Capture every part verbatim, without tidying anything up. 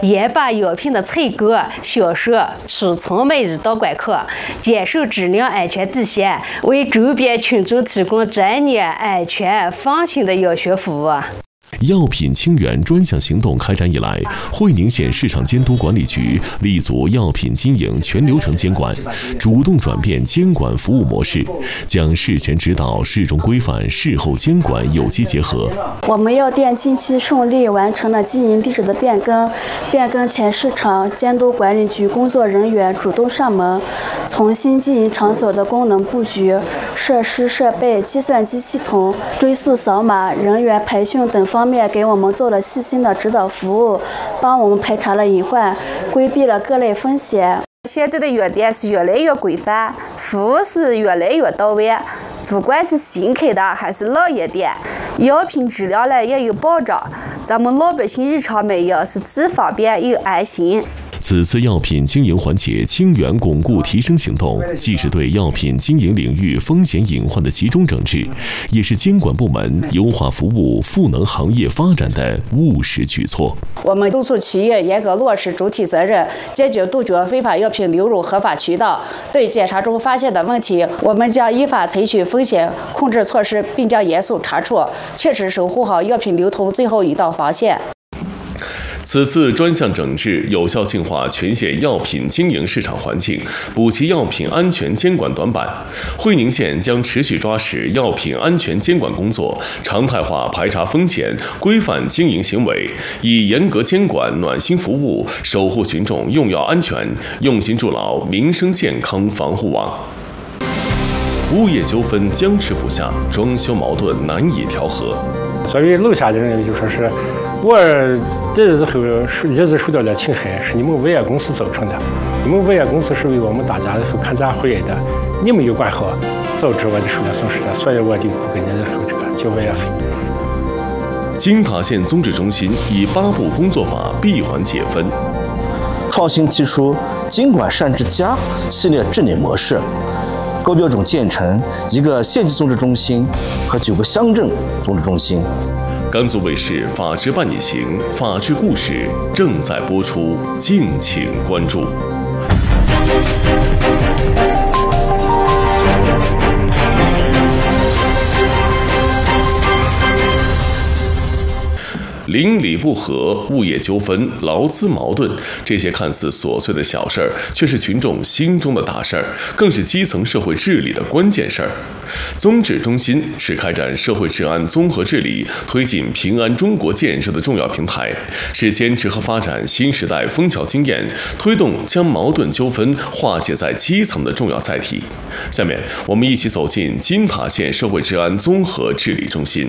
严把药品的采购、销售、储存、卖入到关口，坚守质量安全底线，为周边群众提供专业、安全、放心的药学服务。 药品清源专项行动开展以来，会宁县市场监督管理局立足药品经营全流程监管，主动转变监管服务模式，将事前指导、事中规范、事后监管有机结合。 我们药店近期顺利完成了经营地址的变更，变更前市场监督管理局工作人员主动上门，从新经营场所的功能布局、设施设备、计算机系统、追溯扫码、人员培训等方面给我们做了细心的指导服务，帮我们排查了隐患，规避了各类风险。 现在的药店是越来越规范，服务是越来越到位，不管是新开的还是老药店，药品质量呢也有保障，咱们老百姓日常买药是既方便又安心。 此次药品经营环节清源巩固提升行动，既是对药品经营领域风险隐患的集中整治，也是监管部门优化服务、赋能行业发展的务实举措。 我们督促企业严格落实主体责任，坚决杜绝非法药品流入合法渠道。对检查中发现的问题，我们将依法采取风险控制措施，并将严肃查处，切实守护好药品流通最后一道防线。 此次专项整治有效净化全县药品经营市场环境，补齐药品安全监管短板。会宁县将持续抓实药品安全监管工作，常态化排查风险，规范经营行为，以严格监管、暖心服务，守护群众用药安全，用心筑牢民生健康防护网。物业纠纷僵持不下，装修矛盾难以调和。 所以楼下的人就说是我这日后日子受到了侵害，是你们物业公司造成的。你们物业公司是为我们大家后看家回来的，你没有管好，导致我就受了损失了，所以我就不给你后这个交物业费。 金塔县综治中心以八步工作法闭环解分， 创新提出经管善治家系列治理模式，高标准建成一个县级综治中心和九个乡镇综治中心。 甘肃卫视《法治伴你行》法治故事正在播出，敬请关注。邻里不和、物业纠纷、劳资矛盾，这些看似琐碎的小事儿，却是群众心中的大事儿，更是基层社会治理的关键事儿。综治中心是开展社会治安综合治理、推进平安中国建设的重要平台，是坚持和发展新时代枫桥经验、推动将矛盾纠纷化解在基层的重要载体。下面我们一起走进金塔县社会治安综合治理中心。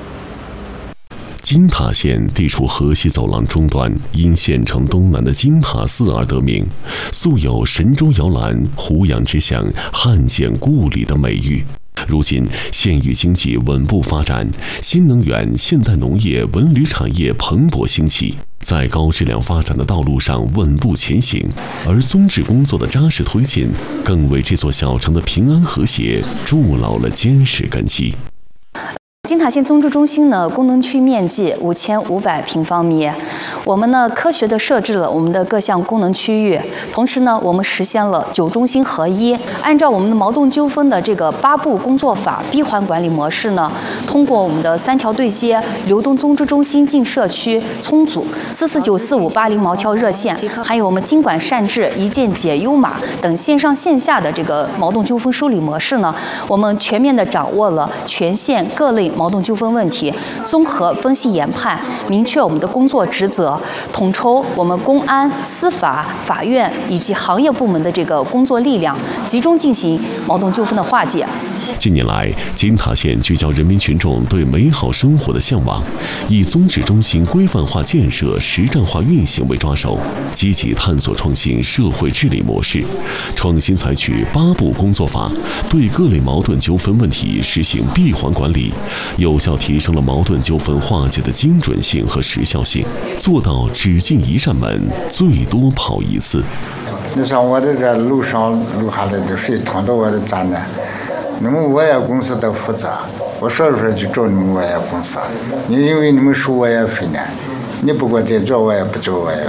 金塔县地处河西走廊中端，因县城东南的金塔寺而得名，素有神州摇篮、胡杨之乡、汉简故里的美誉。如今县域经济稳步发展，新能源、现代农业、文旅产业蓬勃兴起，在高质量发展的道路上稳步前行。而综治工作的扎实推进，更为这座小城的平安和谐筑牢了坚实根基。 金塔县综治中心呢，功能区面积五千五百平方米。我们呢，科学的设置了我们的各项功能区域，同时呢，我们实现了九中心合一。按照我们的矛盾纠纷的这个八步工作法闭环管理模式呢，通过我们的三条对接、流动综治中心进社区、聪组、四四九四五八零毛条热线，还有我们经管善治一键解忧码等线上线下的这个矛盾纠纷梳理模式呢，我们全面的掌握了全县各类矛盾纠纷问题，综合分析研判，明确我们的工作职责，统筹我们公安、司法、法院以及行业部门的这个工作力量，集中进行矛盾纠纷的化解。 近年来，金塔县聚焦人民群众对美好生活的向往，以综治中心规范化建设、实战化运行为抓手，积极探索创新社会治理模式，创新采取八步工作法，对各类矛盾纠纷问题实行闭环管理，有效提升了矛盾纠纷化解的精准性和时效性，做到只进一扇门，最多跑一次。 你像我的这楼上楼下来的水淌到我的家呢，你们物业公司的负责，我说着说就找你们物业公司，你因为你们收物业费呢，你不给我再交我也不交物业